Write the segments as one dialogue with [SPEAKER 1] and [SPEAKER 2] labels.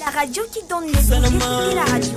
[SPEAKER 1] La radio qui donne les idées, écoutez la radio.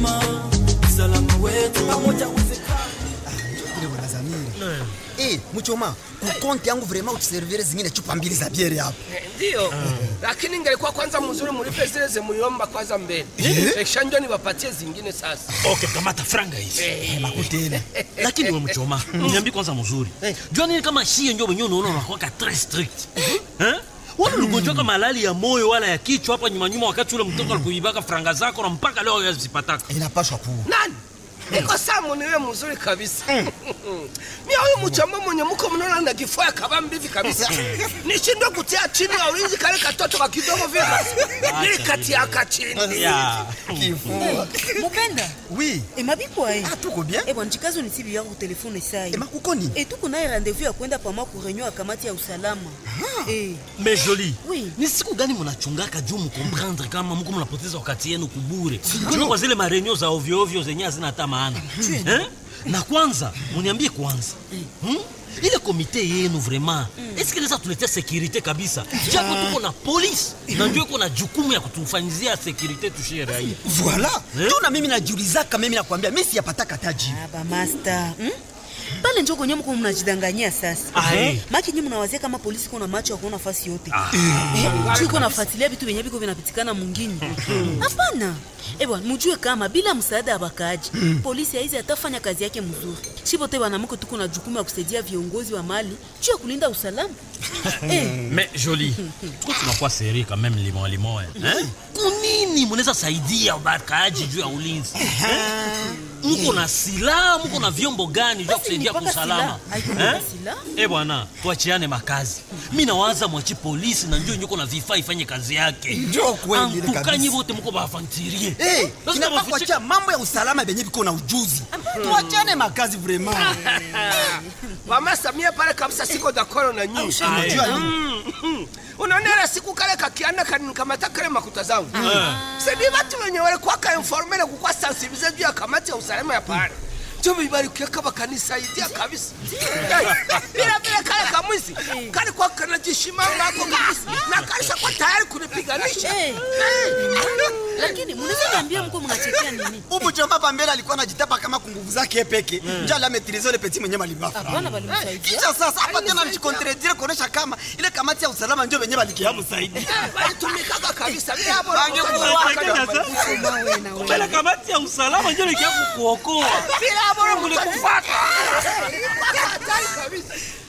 [SPEAKER 2] Salama wetu pamoja uzeka.
[SPEAKER 3] Ile bwana Zamiri. Mchoma, kukonti yangu vraiment utuservire zingine chupa mbili za biere hapo.
[SPEAKER 2] Ndio. Lakini ingelikuwa kwanza mzuri mlipe zile zemuyomba kwanza mbele. Kisha ndio niwapatie zingine sasa.
[SPEAKER 4] Okay, kamata franga hizi.
[SPEAKER 3] Makutele.
[SPEAKER 4] Lakini wewe Mchoma, niambie kwanza mzuri. Jua nini kama shie ndio wenyewe unaona unakuwa très strict. Wala ugonjwa kama malali ya moyo wala ya kichwa hapa nyuma wakati ule mtoto alikuibaka franga zako na mpaka leo yazipataka.
[SPEAKER 3] Inapaswa kuwa.
[SPEAKER 2] Nani? Iko samu niwe mzuri kabisa. Mimi huyu Mchoma mwenye mko mnaona na kifua kabambi hivi kabisa. Nishindwe kutia chini ya ulinzi kale katoto ka kidogo vile basi. Ni kati ya chini.
[SPEAKER 4] Ya.
[SPEAKER 3] Kifua.
[SPEAKER 5] Mupenda.
[SPEAKER 3] Oui.
[SPEAKER 5] Mabipo ai.
[SPEAKER 3] Ah, tuko bien.
[SPEAKER 5] Bwana chikazo ni sibi yako telefone sai.
[SPEAKER 3] Makukoni.
[SPEAKER 5] Tuko na rendezvous ya kwenda pama ku reunion ya kamati ya usalama.
[SPEAKER 4] Mais Jolie.
[SPEAKER 5] Oui.
[SPEAKER 4] Ni siku gani mnachungaka juu mkomprendre kama mko mnapoteza wakati yenu kubure? Kuna kwa zile marenio za ovyo ovyo zenye hazina hata maana. Na kwanza, mniambie kwanza. Ile komite yenu vraiment, est-ce que inaweza tuletea sécurité kabisa? Japo tuko na police, na ndio iko na jukumu ya kutufanyizia sécurité tushie raia.
[SPEAKER 3] Voilà. Tuna mimi najiuliza kama mimi nakwambia mimi siyapataka taji.
[SPEAKER 5] Ba master. Pale njoo kwenye mko mnajidanganyia sasa. Maki nyinyi mnawazia kama polisi kuna macho ya kuona fasi yote. Tuko nafuatilia vitu vyenye viko vinapitikana mwingine. Hapana. Bwana mjue kama bila msaada wa bakaji, polisi haizi atafanya kazi yake mzuri. Chipote bwana mko tuko na jukumu ya kusaidia viongozi wa mali juu ya kulinda usalama.
[SPEAKER 4] Mais Jolie, pourquoi tu n'as pas serré quand même limon Kunini mnaweza saidia bakaji juu ya ulinzi? Mko na silaha, mko na vyombo gani vya kusaidia kwa usalama? Bwana, tuachiane makazi. Mimi nawaza mwachi polisi na ndio nyuko na vifaa ifanye kazi yake.
[SPEAKER 3] Ndio kweli kabisa.
[SPEAKER 4] Tukanyi wote mko bafantirie.
[SPEAKER 3] Tunataka kuacha mambo ya usalama benye biko na ujuzi. Tuachane makazi vraiment.
[SPEAKER 2] Mama Samia pale kabisa siko d'accord na nyinyi. Unaona siku kale kakiana kanikamata kale makuta zangu. Sasa watu wenye wale kwa ka informele kwa sensibiliser juu ya kamati ya usalama ya pale. Jomo ibarikia kama kanisa idia kabisa. Bila kale kamwisi. Kale kwa kanajishima ngako kabisa. Na kanisa kwa tayari kunipiganisha.
[SPEAKER 5] Lakini mnaweza niambia mko mnachekea nini?
[SPEAKER 3] Mchoma pambele alikuwa anajitapa kama kunguvu zake peke. Njoo la maîtriser le petit mwenye malibafa.
[SPEAKER 5] Hapana bali msaidia.
[SPEAKER 3] Kisha sasa hapa tena anicontredire kuonesha kama ile kamati ya usalama ndio wenyewe balikiamu zaidi.
[SPEAKER 2] Bali tumikaka kabisa. Bila hapo
[SPEAKER 4] Bila kamati ya usalama ndio ile kia kukuokoa.
[SPEAKER 2] Bila hapo mlikufuata. Hatari kabisa.